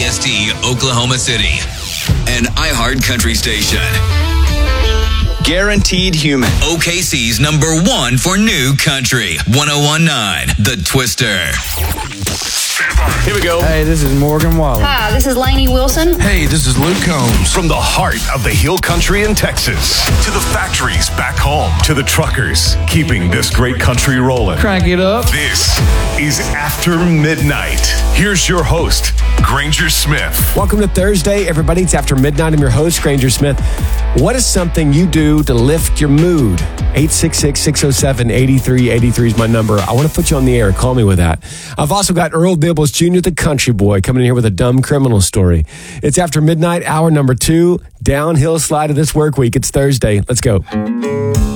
KPST, Oklahoma City. An iHeart Country station. Guaranteed Human. OKC's number one for new country. 101.9 The Twister. Here we go. Hey, this is Morgan Wallen. Hi, this is Lainey Wilson. Hey, this is Luke Combs. From the heart of the Hill Country in Texas to the factories back home to the truckers keeping this great country rolling. Crank it up. This is After Midnight. Here's your host, Granger Smith. Welcome to Thursday, everybody. It's After Midnight. I'm your host, Granger Smith. What is something you do to lift your mood? 866-607-8383 is my number. I want to put you on the air. Call me with that. I've also got Earl Dibbles Jr., the country boy, coming in here with a dumb criminal story. It's After Midnight, hour number 2, downhill slide of this work week. It's Thursday. Let's go.